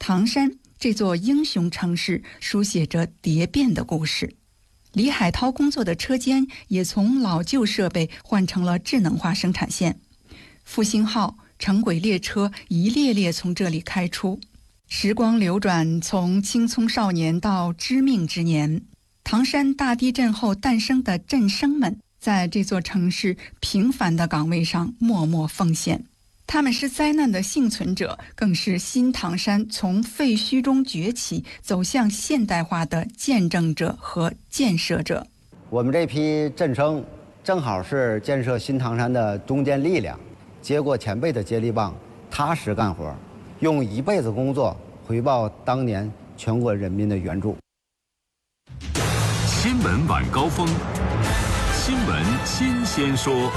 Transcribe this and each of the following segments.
唐山这座英雄城市书写着蝶变的故事。李海涛工作的车间也从老旧设备换成了智能化生产线，复兴号、城轨列车一列列从这里开出。时光流转，从青葱少年到知命之年，唐山大地震后诞生的震生们在这座城市平凡的岗位上默默奉献。他们是灾难的幸存者，更是新唐山从废墟中崛起走向现代化的见证者和建设者。 我们这批震生正好是建设新唐山的中坚力量，接过前辈的接力棒，踏实干活，用一辈子工作回报当年全国人民的援助。 新闻晚高峰，新闻新鲜说。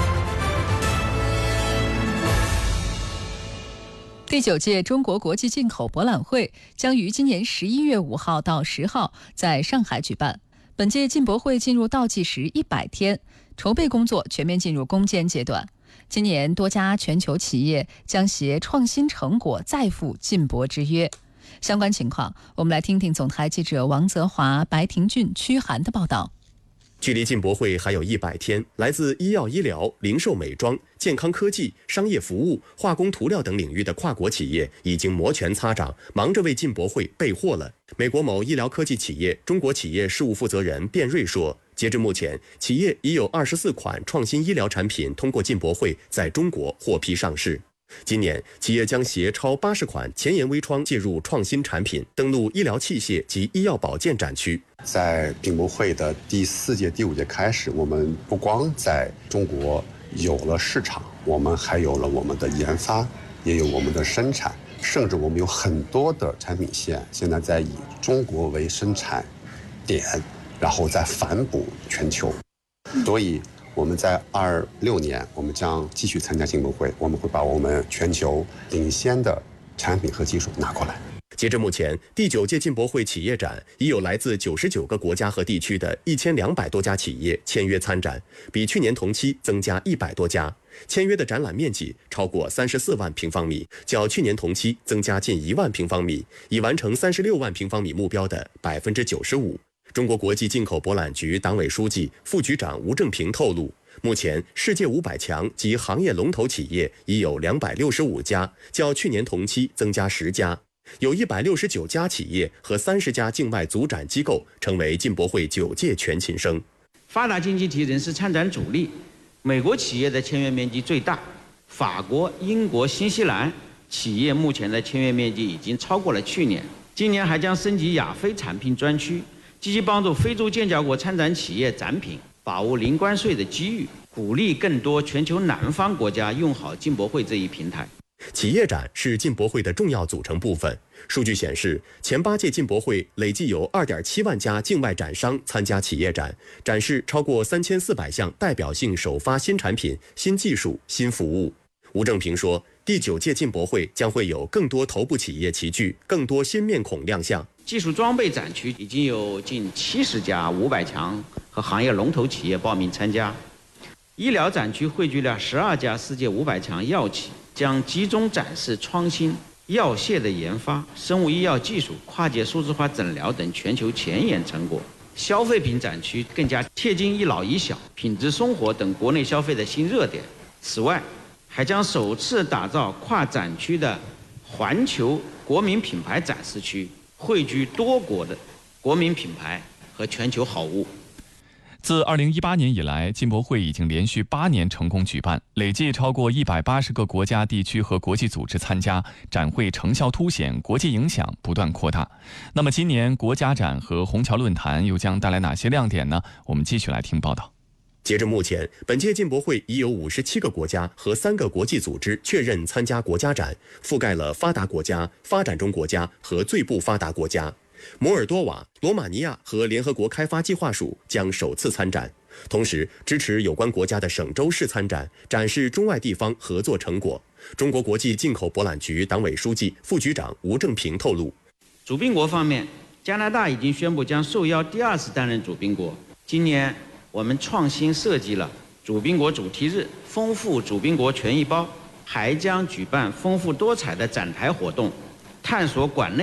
第9届中国国际进口博览会将于今年11月5号到10号在上海举办。本届进博会进入倒计时100天，筹备工作全面进入攻坚阶段。今年多家全球企业将携创新成果再赴进博之约。相关情况，我们来听听总台记者王泽华、白廷俊、屈涵的报道。 距离进博会还有100天，来自医药医疗、零售美妆、健康科技、商业服务、化工涂料等领域的跨国企业已经摩拳擦掌，忙着为进博会备货了。美国某医疗科技企业中国企业事务负责人卞瑞说，截至目前，企业已有24款创新医疗产品通过进博会在中国获批上市。今年，企业将携超80款前沿微创介入创新产品，登陆医疗器械及医药保健展区。 在进博会的第4届、第5届开始，我们不光在中国有了市场，我们还有了我们的研发，也有我们的生产，甚至我们有很多的产品线现在在以中国为生产点，然后再反哺全球。所以我们在26年，我们将继续参加进博会，我们会把我们全球领先的产品和技术拿过来。 截至目前，第9届进博会企业展已有来自99个国家和地区的1200多家企业签约参展，比去年同期增加100多家。签约的展览面积超过34万平方米，较去年同期增加近1万平方米，已完成36万平方米目标的95%。中国国际进口博览局党委书记、副局长吴正平透露，目前世界500强及行业龙头企业已有265家，较去年同期增加10家。有169家企业和30家境外组展机构成为进博会9届全勤生。 发达经济体仍是参展主力，美国企业的签约面积最大，法国、英国、新西兰企业目前的签约面积已经超过了去年。今年还将升级亚非产品专区，积极帮助非洲建交国参展企业展品，把握零关税的机遇，鼓励更多全球南方国家用好进博会这一平台。 企业展是进博会的重要组成部分。数据显示，前8届进博会累计有2.7万家境外展商参加企业展，展示超过3400项代表性首发新产品、新技术、新服务。吴正平说，第9届进博会将会有更多头部企业齐聚，更多新面孔亮相。 技术装备展区已经有近70家500强和行业龙头企业报名参加。医疗展区汇聚了12家世界500强药企，将集中展示创新、药械的研发、生物医药技术、跨界数字化诊疗等全球前沿成果。消费品展区更加贴近一老一小、品质生活等国内消费的新热点。此外，还将首次打造跨展区的环球国民品牌展示区，汇聚多国的国民品牌和全球好物。 自2018年以来，进博会已经连续8年成功举办，累计超过180个国家、地区和国际组织参加，展会成效凸显，国际影响不断扩大。那么今年国家展和虹桥论坛又将带来哪些亮点呢？我们继续来听报道。 截至目前，本届进博会已有57个国家和3个国际组织确认参加国家展，覆盖了发达国家、发展中国家和最不发达国家。摩尔多瓦、罗马尼亚和联合国开发计划署将首次参展，同时支持有关国家的省州市参展，展示中外地方合作成果。中国国际进口博览局党委书记、副局长吴正平透露， 主宾国方面，加拿大已经宣布将受邀第2次担任主宾国。今年我们创新设计了主宾国主题日，丰富主宾国权益包，还将举办丰富多彩的展台活动，探索馆内